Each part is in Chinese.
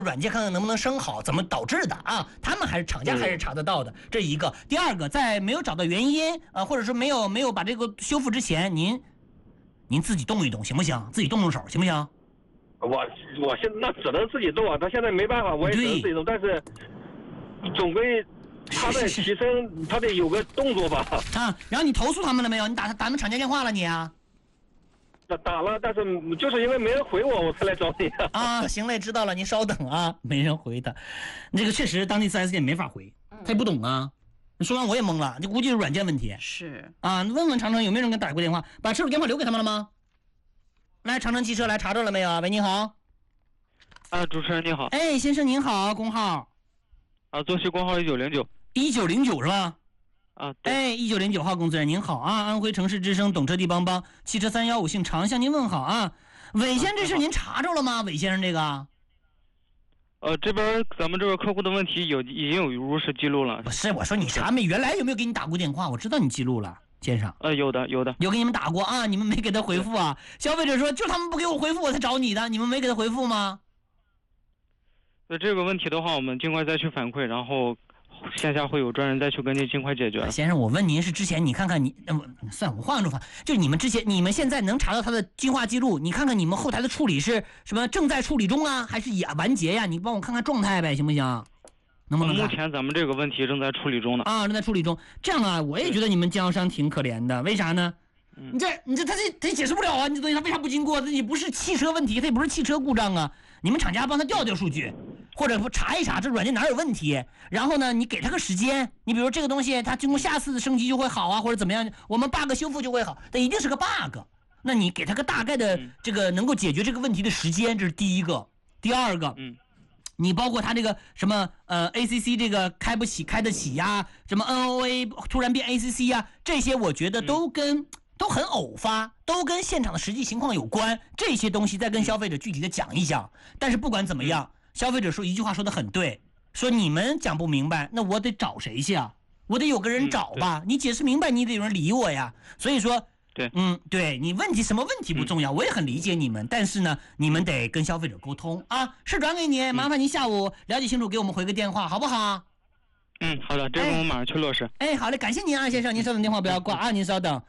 软件看看能不能升好，怎么导致的啊？他们还是厂家还是查得到的，这一个。第二个，在没有找到原因或者说没有把这个修复之前，您自己动一动行不行？自己动动手行不行？ 我现在那只能自己动啊，他现在没办法，我也只能自己动，但是总归他得提升，他得有个动作吧。 啊，然后你投诉他们了没有？你打他们厂家电话了你啊？ 打了，但是就是因为没人回我才来找你啊。行嘞，知道了，您稍等啊，没人回的，这个确实当地 4S 店没法回，他也不懂啊。说完我也懵了，就估计是软件问题。 是啊，问问长城有没有人给打过电话，把车主电话留给他们了吗？来，长城汽车来查着了没有？喂，你好。 啊，主持人你好。 哎，先生您好，工号。 啊，作息工号1909。 1909是吧？ 啊，对。 哎，1909号工作人员您好啊，安徽城市之声懂车帝帮帮汽车315姓常向您问好啊。韦先生这事您查着了吗？韦先生这个？ 这边咱们这个客户的问题已经有如实记录了。 不是，我说你查没？原来有没有给你打过电话？我知道你记录了，先生。 有的。 有给你们打过啊？你们没给他回复啊？消费者说就他们不给我回复，我才找你的，你们没给他回复吗？ 这个问题的话，我们尽快再去反馈，然后线下会有专人再去跟进，尽快解决。 先生，我问您是之前你看看你，算我换个种法，就是你们现在能查到他的进化记录，你看看你们后台的处理是什么？正在处理中啊，还是也完结呀？你帮我看看状态呗，行不行？能不能？ 目前咱们这个问题正在处理中呢。 啊，正在处理中。这样啊，我也觉得你们经销商挺可怜的，为啥呢？你这他也解释不了啊！你这东西他为啥不经过？你不是汽车问题，他也不是汽车故障啊！你们厂家帮他调数据，或者查一查这软件哪有问题，然后呢，你给他个时间，你比如这个东西它经过下次的升级就会好啊，或者怎么样，我们 bug 修复就会好，它一定是个 bug。那你给他个大概的这个能够解决这个问题的时间，这是第一个。第二个，你包括他这个什么ACC 这个开得起呀，什么 NOA 突然变 ACC 呀，这些我觉得都很偶发，都跟现场的实际情况有关。这些东西再跟消费者具体的讲一讲。但是不管怎么样，消费者说一句话说得很对，说你们讲不明白，那我得找谁去啊？我得有个人找吧。你解释明白，你得有人理我呀。所以说，对你什么问题不重要，我也很理解你们，但是呢，你们得跟消费者沟通啊。是转给你，麻烦您下午了解清楚，给我们回个电话，好不好？ 好的，这个我马上去落实。 好嘞，感谢您啊，先生，您稍等，电话不要挂啊，您稍等。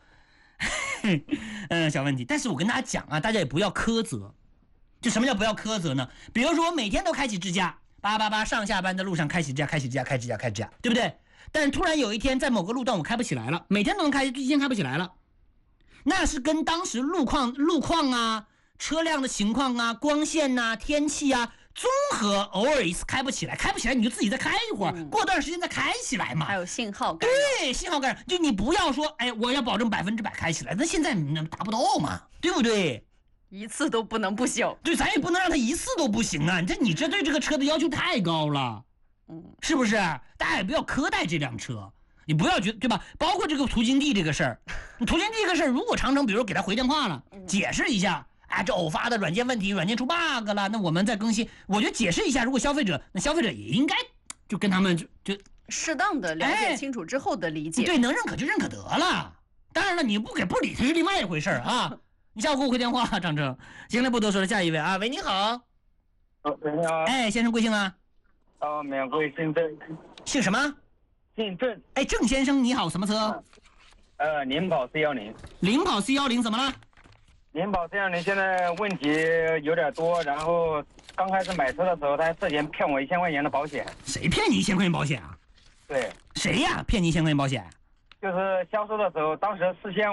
小问题，但是我跟大家讲啊，大家也不要苛责。就什么叫不要苛责呢？比如说我每天都开启智驾，888上下班的路上开启智驾，对不对？但是突然有一天在某个路段我开不起来了，每天都能开，今天开不起来了，那是跟当时路况啊、车辆的情况啊、光线啊、天气啊综合，偶尔一次开不起来你就自己再开一会儿，过段时间再开起来嘛。 还有信号干扰。 对，信号干扰，就你不要说，我要保证100%开起来，那现在达不到嘛，对不对？ 一次都不能不行。 对，咱也不能让他一次都不行啊！你这对这个车的要求太高了，是不是？大家也不要苛待这辆车，你不要觉得对吧？包括这个途经地这个事儿，途经地这个事儿，如果长城比如给他回电话了，解释一下。这偶发的软件问题，软件出 bug 了，那我们再更新。我觉得解释一下，如果消费者也应该就跟他们就适当的了解清楚之后的理解。 对，能认可就认可得了。当然了，你不理他是另外一回事啊。你下午给我回电话，长城。行了，不多说了，下一位啊，喂，你好。 喂，你好。 先生贵姓啊？ 免贵姓郑。 姓什么？ 姓郑。 郑先生你好，什么车？ 领跑 C10。 领跑 C10怎么了？ 领跑C10现在问题有点多，然后刚开始买车的时候，他涉嫌骗我1000块钱的保险。 谁骗你1000块钱保险啊？ 对。 谁呀？骗你1000块钱保险？ 就是销售的时候，当时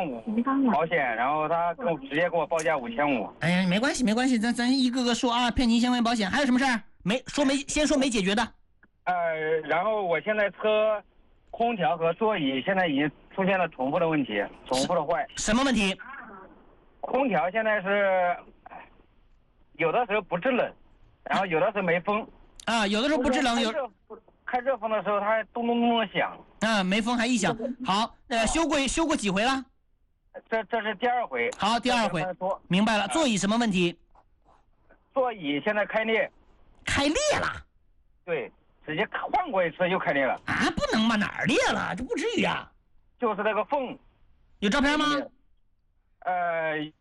4500保险，然后他直接给我报价5500。 哎呀，没关系，咱一个个说啊，骗你1000块钱保险，还有什么事儿？先说没解决的。 然后我现在车空调和座椅现在已经出现了重复的问题，重复的坏。 什么问题？ 空调现在是有的时候不制冷，然后有的时候没风啊，有的时候不制冷， 开热风的时候它还咚咚咚的响啊，没风还异响。好，修过几回了？ 这是第2回。 好，第2回，明白了。座椅什么问题？ 座椅现在开裂了。 对，直接换过一次又开裂了啊！不能吧？哪儿裂了？这不至于啊。 就是那个缝。 有照片吗？